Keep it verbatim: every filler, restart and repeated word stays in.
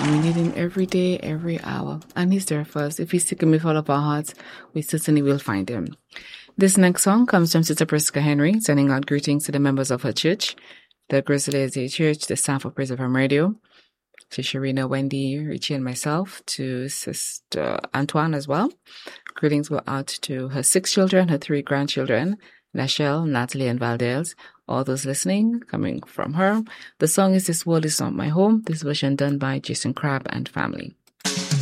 We need him every day, every hour. And he's there for us. If he's seeking with all of our hearts, we certainly will find him. This next song comes from Sister Prisca Henry, sending out greetings to the members of her church, the Grizzly Church, the staff of Praise F M Radio, to Sharina, Wendy, Richie, and myself, to Sister Antoine as well. Greetings go out to her six children, her three grandchildren, Lachelle, Natalie, and Valdez. All those listening, coming from her. The song is This World Is Not My Home. This version done by Jason Crabb and family.